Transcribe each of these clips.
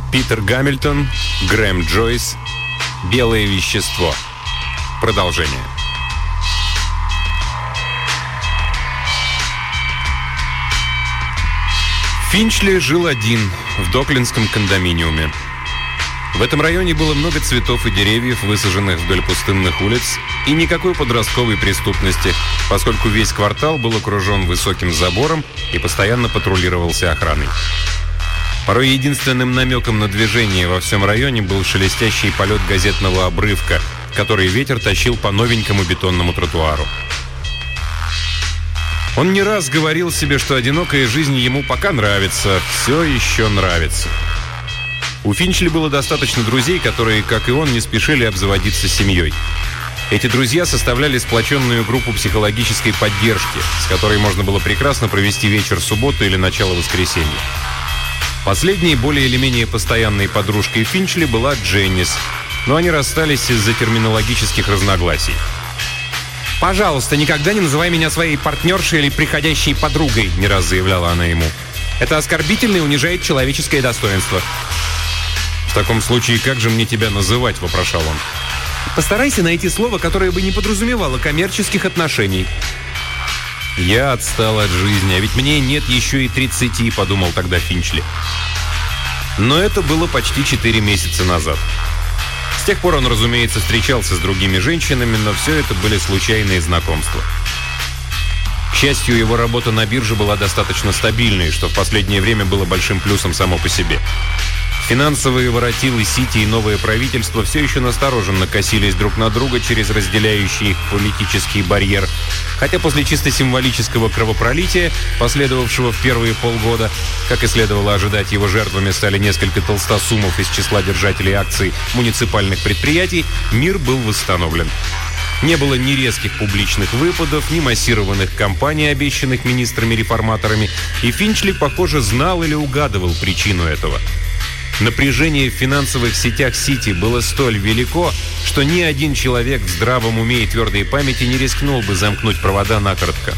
Питер Гамильтон, Грэм Джойс, «Белое вещество». Продолжение. Финчли жил один в доклинском кондоминиуме. В этом районе было много цветов и деревьев, высаженных вдоль пустынных улиц, и никакой подростковой преступности, поскольку весь квартал был окружен высоким забором и постоянно патрулировался охраной. Порой единственным намеком на движение во всем районе был шелестящий полет газетного обрывка, который ветер тащил по новенькому бетонному тротуару. Он не раз говорил себе, что одинокая жизнь ему пока нравится, все еще нравится. У Финчли было достаточно друзей, которые, как и он, не спешили обзаводиться семьей. Эти друзья составляли сплоченную группу психологической поддержки, с которой можно было прекрасно провести вечер субботы или начало воскресенья. Последней, более или менее постоянной подружкой Финчли была Дженнис, но они расстались из-за терминологических разногласий. «Пожалуйста, никогда не называй меня своей партнершей или приходящей подругой», — не раз заявляла она ему. «Это оскорбительно и унижает человеческое достоинство». «В таком случае, как же мне тебя называть?» — вопрошал он. «Постарайся найти слово, которое бы не подразумевало коммерческих отношений». «Я отстал от жизни, а ведь мне нет еще и 30, — подумал тогда Финчли. Но это было почти 4 месяца назад. С тех пор он, разумеется, встречался с другими женщинами, но все это были случайные знакомства. К счастью, его работа на бирже была достаточно стабильной, что в последнее время было большим плюсом само по себе. Финансовые воротилы Сити и новое правительство все еще настороженно косились друг на друга через разделяющий их политический барьер. Хотя после чисто символического кровопролития, последовавшего в первые полгода, как и следовало ожидать, его жертвами стали несколько толстосумов из числа держателей акций муниципальных предприятий, мир был восстановлен. Не было ни резких публичных выпадов, ни массированных кампаний, обещанных министрами-реформаторами, и Финчли, похоже, знал или угадывал причину этого. Напряжение в финансовых сетях Сити было столь велико, что ни один человек в здравом уме и твердой памяти не рискнул бы замкнуть провода накоротко.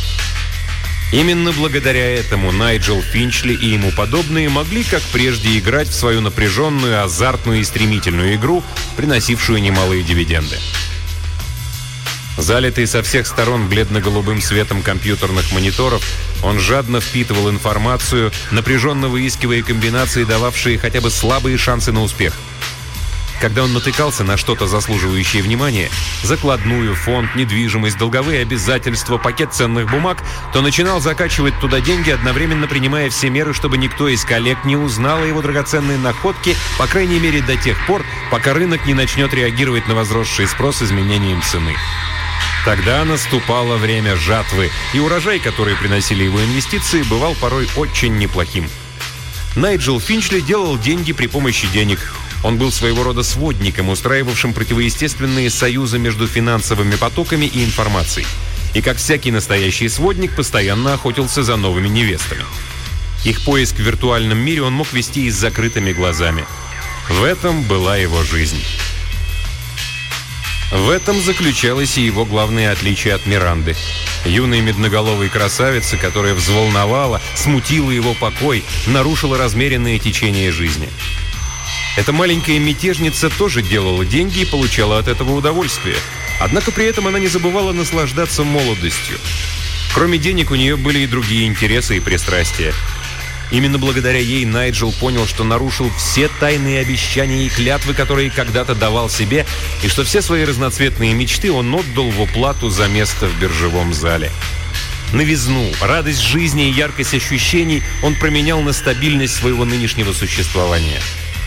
Именно благодаря этому Найджел Финчли и ему подобные могли, как прежде, играть в свою напряженную, азартную и стремительную игру, приносившую немалые дивиденды. Залитый со всех сторон бледно-голубым светом компьютерных мониторов, он жадно впитывал информацию, напряженно выискивая комбинации, дававшие хотя бы слабые шансы на успех. Когда он натыкался на что-то заслуживающее внимания, закладную, фонд, недвижимость, долговые обязательства, пакет ценных бумаг, то начинал закачивать туда деньги, одновременно принимая все меры, чтобы никто из коллег не узнал о его драгоценной находке, по крайней мере до тех пор, пока рынок не начнет реагировать на возросший спрос изменением цены. Тогда наступало время жатвы, и урожай, который приносили его инвестиции, бывал порой очень неплохим. Найджел Финчли делал деньги при помощи денег. Он был своего рода сводником, устраивавшим противоестественные союзы между финансовыми потоками и информацией. И, как всякий настоящий сводник, постоянно охотился за новыми невестами. Их поиск в виртуальном мире он мог вести и с закрытыми глазами. В этом была его жизнь. В этом заключалось и его главное отличие от Миранды. Юной медноголовой красавицы, которая взволновала, смутила его покой, нарушила размеренное течение жизни. Эта маленькая мятежница тоже делала деньги и получала от этого удовольствие. Однако при этом она не забывала наслаждаться молодостью. Кроме денег у нее были и другие интересы и пристрастия. Именно благодаря ей Найджел понял, что нарушил все тайные обещания и клятвы, которые когда-то давал себе, и что все свои разноцветные мечты он отдал в уплату за место в биржевом зале. Новизну, радость жизни и яркость ощущений он променял на стабильность своего нынешнего существования.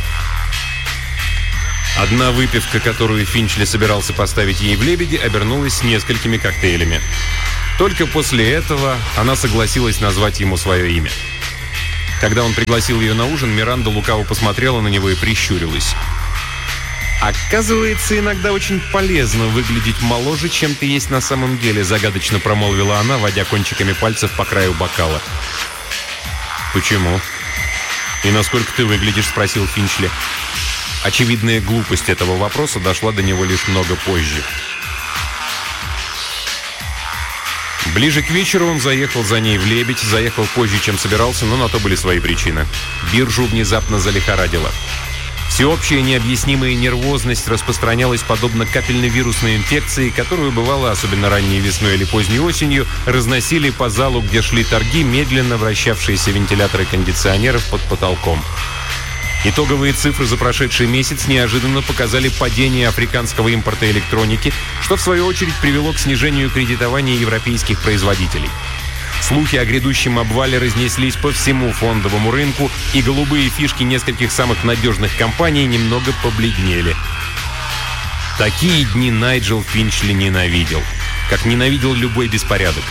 Одна выпивка, которую Финчли собирался поставить ей в «Лебеди», обернулась несколькими коктейлями. Только после этого она согласилась назвать ему свое имя. Когда он пригласил ее на ужин, Миранда лукаво посмотрела на него и прищурилась. «Оказывается, иногда очень полезно выглядеть моложе, чем ты есть на самом деле», загадочно промолвила она, водя кончиками пальцев по краю бокала. «Почему? И насколько ты выглядишь?» — спросил Финчли. Очевидная глупость этого вопроса дошла до него лишь много позже. Ближе к вечеру он заехал за ней в «Лебедь», заехал позже, чем собирался, но на то были свои причины. Биржу внезапно залихорадило. Всеобщая необъяснимая нервозность распространялась подобно капельно-вирусной инфекции, которую, бывало, особенно ранней весной или поздней осенью, разносили по залу, где шли торги, медленно вращавшиеся вентиляторы кондиционеров под потолком. Итоговые цифры за прошедший месяц неожиданно показали падение африканского импорта электроники, что в свою очередь привело к снижению кредитования европейских производителей. Слухи о грядущем обвале разнеслись по всему фондовому рынку, и голубые фишки нескольких самых надежных компаний немного побледнели. Такие дни Найджел Финчли ненавидел, как ненавидел любой беспорядок.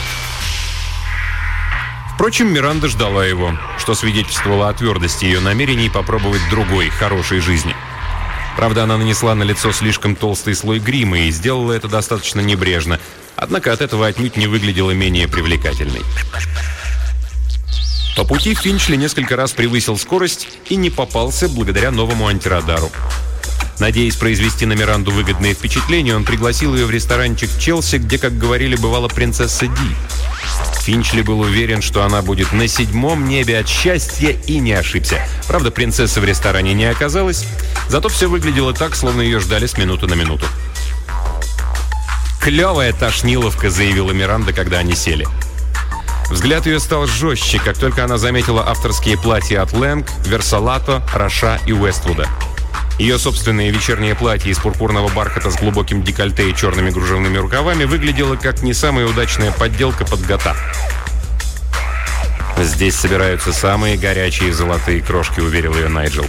Впрочем, Миранда ждала его, что свидетельствовало о твердости ее намерений попробовать другой, хорошей жизни. Правда, она нанесла на лицо слишком толстый слой грима и сделала это достаточно небрежно, однако от этого отнюдь не выглядела менее привлекательной. По пути Финчли несколько раз превысил скорость и не попался благодаря новому антирадару. Надеясь произвести на Миранду выгодное впечатление, он пригласил ее в ресторанчик Челси, где, как говорили, бывала принцесса Ди. Финчли был уверен, что она будет на 7-м небе от счастья, и не ошибся. Правда, принцессы в ресторане не оказалось, зато все выглядело так, словно ее ждали с минуты на минуту. «Клевая тошниловка», — заявила Миранда, когда они сели. Взгляд ее стал жестче, как только она заметила авторские платья от Лэнг, Версалато, Роша и Уэствуда. Ее собственное вечернее платье из пурпурного бархата с глубоким декольте и черными кружевными рукавами выглядело как не самая удачная подделка под Гота. «Здесь собираются самые горячие золотые крошки», — уверил ее Найджел.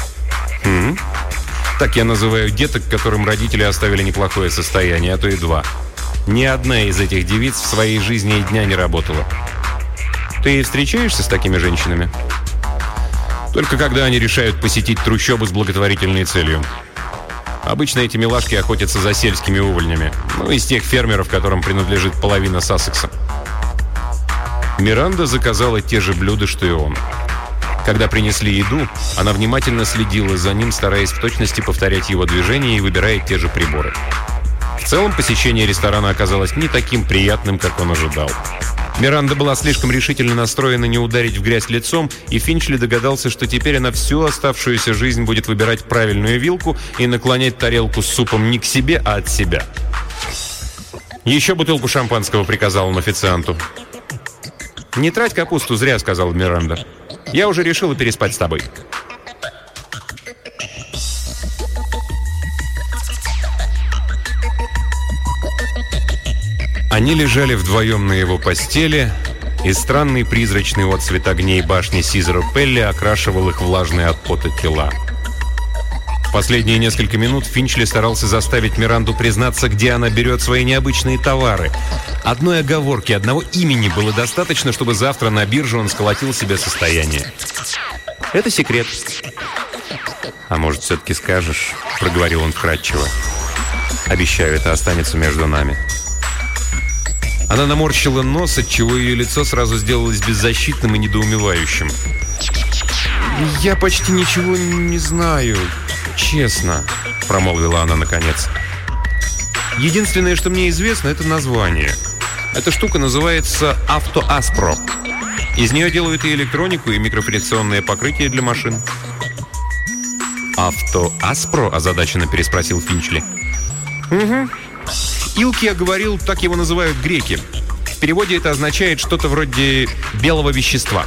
Так я называю деток, которым родители оставили неплохое состояние, а то и два. Ни одна из этих девиц в своей жизни и дня не работала. Ты встречаешься с такими женщинами? Только когда они решают посетить трущобы с благотворительной целью. Обычно эти милашки охотятся за сельскими увольнями. Из тех фермеров, которым принадлежит половина Сассекса. Миранда заказала те же блюда, что и он. Когда принесли еду, она внимательно следила за ним, стараясь в точности повторять его движения и выбирая те же приборы. В целом, посещение ресторана оказалось не таким приятным, как он ожидал. Миранда была слишком решительно настроена не ударить в грязь лицом, и Финчли догадался, что теперь она всю оставшуюся жизнь будет выбирать правильную вилку и наклонять тарелку с супом не к себе, а от себя. «Еще бутылку шампанского», — приказал он официанту. «Не трать капусту зря», — сказала Миранда. «Я уже решила переспать с тобой». Они лежали вдвоем на его постели, и странный призрачный отцвет огней башни Сизеро Пелли окрашивал их влажные от пота тела. В последние несколько минут Финчли старался заставить Миранду признаться, где она берет свои необычные товары. Одной оговорки, одного имени было достаточно, чтобы завтра на бирже он сколотил себе состояние. «Это секрет». «А может, все-таки скажешь?» — проговорил он вкратчиво. «Обещаю, это останется между нами». Она наморщила нос, отчего ее лицо сразу сделалось беззащитным и недоумевающим. «Я почти ничего не знаю, честно», — промолвила она наконец. «Единственное, что мне известно, это название. Эта штука называется «Автоаспро». Из нее делают и электронику, и микрофрикционное покрытие для машин». «Автоаспро?» — озадаченно переспросил Финчли. «Угу. Илкия говорил, так его называют греки. В переводе это означает что-то вроде белого вещества».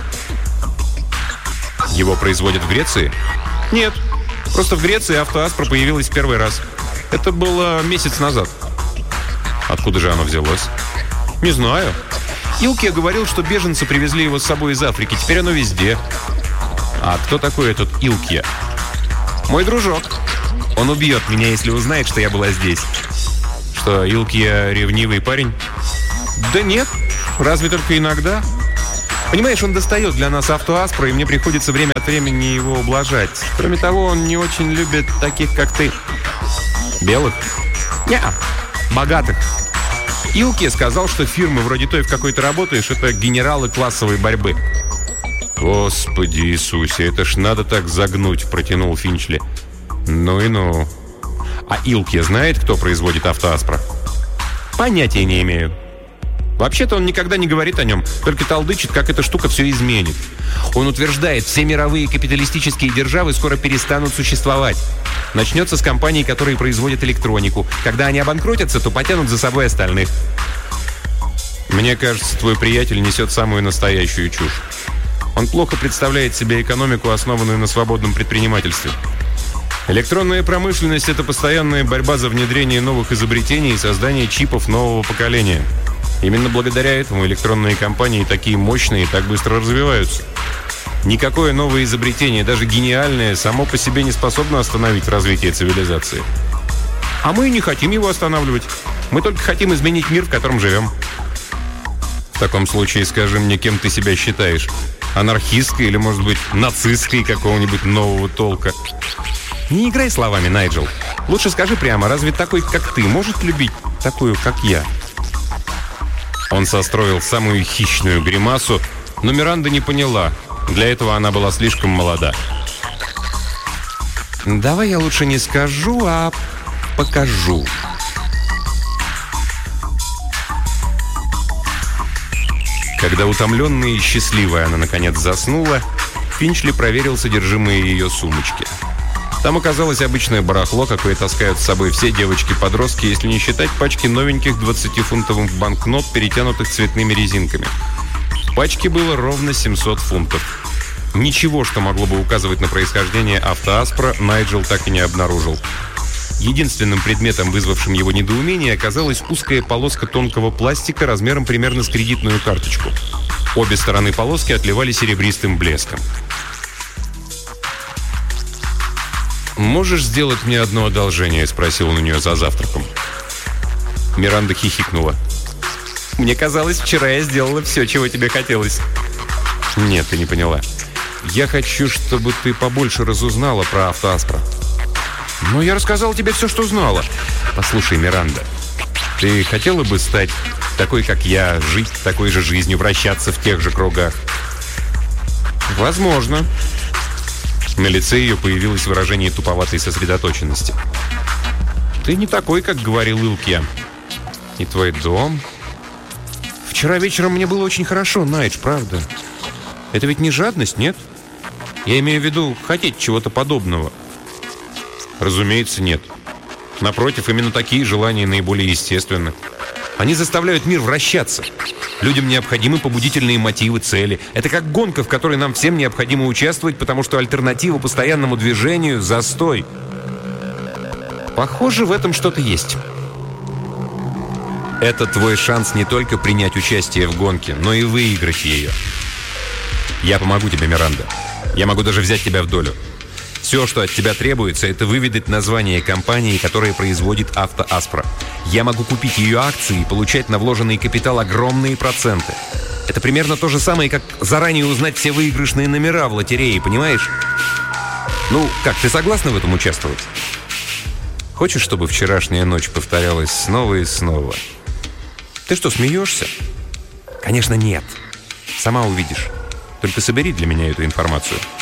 «Его производят в Греции?» «Нет. Просто в Греции автоаспро появилось в первый раз. Это было месяц назад». «Откуда же оно взялось?» «Не знаю. Илкия говорил, что беженцы привезли его с собой из Африки. Теперь оно везде». «А кто такой этот Илкия?» «Мой дружок. Он убьет меня, если узнает, что я была здесь». «Что, Илкия ревнивый парень?» «Да нет, разве только иногда. Понимаешь, он достает для нас автоаспро, и мне приходится время от времени его ублажать. Кроме того, он не очень любит таких, как ты». «Белых?» «Не-а, богатых. Илкия сказал, что фирмы вроде той, в какой ты работаешь, это генералы классовой борьбы». «Господи Иисусе, это ж надо так загнуть», — протянул Финчли. «Ну и ну». «А Илкия знает, кто производит автоаспро?» «Понятия не имею». Вообще-то он никогда не говорит о нем, только толдычит, как эта штука все изменит. Он утверждает, все мировые капиталистические державы скоро перестанут существовать. Начнется с компаний, которые производят электронику. Когда они обанкротятся, то потянут за собой остальных. Мне кажется, твой приятель несет самую настоящую чушь. Он плохо представляет себе экономику, основанную на свободном предпринимательстве. Электронная промышленность – это постоянная борьба за внедрение новых изобретений и создание чипов нового поколения. Именно благодаря этому электронные компании такие мощные и так быстро развиваются. Никакое новое изобретение, даже гениальное, само по себе не способно остановить развитие цивилизации. А мы не хотим его останавливать. Мы только хотим изменить мир, в котором живем. В таком случае скажи мне, кем ты себя считаешь? Анархисткой или, может быть, нацисткой какого-нибудь нового толка? Не играй словами, Найджел. Лучше скажи прямо, разве такой, как ты, может любить такую, как я? Он состроил самую хищную гримасу, но Миранда не поняла. Для этого она была слишком молода. «Давай я лучше не скажу, а покажу». Когда утомленная и счастливая она наконец заснула, Финчли проверил содержимое ее сумочки. Там оказалось обычное барахло, какое таскают с собой все девочки-подростки, если не считать пачки новеньких 20-фунтовых банкнот, перетянутых цветными резинками. В пачке было ровно 700 фунтов. Ничего, что могло бы указывать на происхождение автоаспра, Найджел так и не обнаружил. Единственным предметом, вызвавшим его недоумение, оказалась узкая полоска тонкого пластика размером примерно с кредитную карточку. Обе стороны полоски отливали серебристым блеском. «Можешь сделать мне одно одолжение?» — спросил он у нее за завтраком. Миранда хихикнула. «Мне казалось, вчера я сделала все, чего тебе хотелось». «Нет, ты не поняла. Я хочу, чтобы ты побольше разузнала про автоаспра». «Но я рассказал тебе все, что знала». «Послушай, Миранда, ты хотела бы стать такой, как я, жить такой же жизнью, вращаться в тех же кругах?» «Возможно». На лице ее появилось выражение туповатой сосредоточенности. «Ты не такой, как говорил Илкия. И твой дом...» «Вчера вечером мне было очень хорошо, Найдж, правда? Это ведь не жадность, нет? Я имею в виду хотеть чего-то подобного». «Разумеется, нет. Напротив, именно такие желания наиболее естественны. Они заставляют мир вращаться. Людям необходимы побудительные мотивы, цели. Это как гонка, в которой нам всем необходимо участвовать, потому что альтернатива постоянному движению – застой. Похоже, в этом что-то есть. Это твой шанс не только принять участие в гонке, но и выиграть ее. Я помогу тебе, Миранда. Я могу даже взять тебя в долю. Все, что от тебя требуется, это выведать название компании, которая производит автоаспра. Я могу купить ее акции и получать на вложенный капитал огромные проценты. Это примерно то же самое, как заранее узнать все выигрышные номера в лотерее, понимаешь? Ну, как, ты согласна в этом участвовать? Хочешь, чтобы вчерашняя ночь повторялась снова и снова? Ты что, смеешься? Конечно, нет. Сама увидишь. Только собери для меня эту информацию.